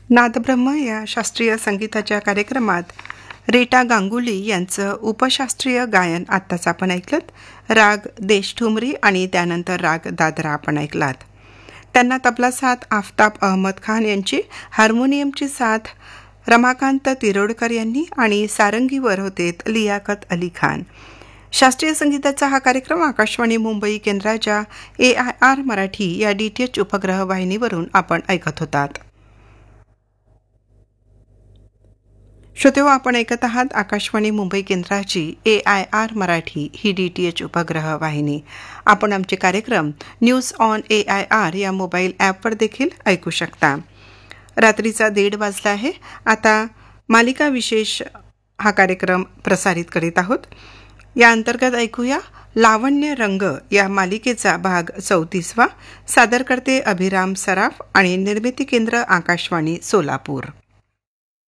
नादब्रह्म या शास्त्रीय संगीताच्या कार्यक्रमात रीटा गांगुली यांचं उपशास्त्रीय गायन आत्ताच आपण ऐकलत. राग देशठुमरी आणि त्यानंतर राग दादरा आपण ऐकलात. त्यांना तबला साथ आफताब अहमद खान यांची, हार्मोनियमची साथ रमाकांत तिरोडकर यांनी आणि सारंगीवर होते लियाकत अली खान. शास्त्रीय संगीताचा हा कार्यक्रम आकाशवाणी मुंबई केंद्राच्या AIR मराठी या DTH उपग्रह वाहिनीवरून आपण ऐकत होतात. श्रोतेहो, आपण ऐकत आहात आकाशवाणी मुंबई केंद्राची AIR मराठी ही DTH उपग्रह वाहिनी. आपण आमचे कार्यक्रम न्यूज ऑन AIR या मोबाईल ॲपवर देखील ऐकू शकता. रात्रीचा 1:30 वाजला आहे. आता मालिका विशेष हा कार्यक्रम प्रसारित करीत आहोत. या अंतर्गत ऐकूया लावण्य रंग या मालिकेचा भाग 34. सादर करते अभिराम सराफ आणि निर्मिती केंद्र आकाशवाणी सोलापूर.